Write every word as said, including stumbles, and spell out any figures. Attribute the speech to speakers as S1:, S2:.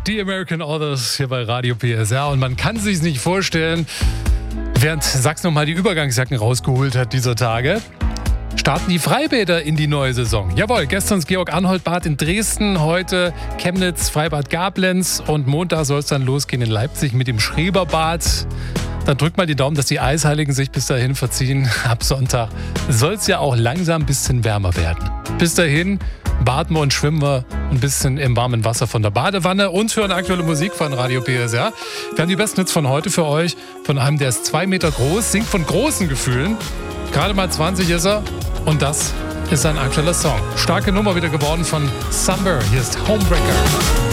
S1: die American Authors hier bei Radio P S R. Und man kann sich nicht vorstellen, während Sachs nochmal die Übergangsjacken rausgeholt hat dieser Tage, starten die Freibäder in die neue Saison. Jawohl, gestern das Georg-Arnold-Bad in Dresden, heute Chemnitz, Freibad Gablenz und Montag soll es dann losgehen in Leipzig mit dem Schreberbad. Dann drückt mal die Daumen, dass die Eisheiligen sich bis dahin verziehen. Ab Sonntag soll es ja auch langsam ein bisschen wärmer werden. Bis dahin baden wir und schwimmen wir ein bisschen im warmen Wasser von der Badewanne und hören aktuelle Musik von Radio P S R. Wir haben die besten Hits von heute für euch. Von einem, der ist zwei Meter groß, singt von großen Gefühlen. Gerade mal zwanzig ist er und das ist sein aktueller Song. Starke Nummer wieder geworden von Summer. Hier ist Homebreaker.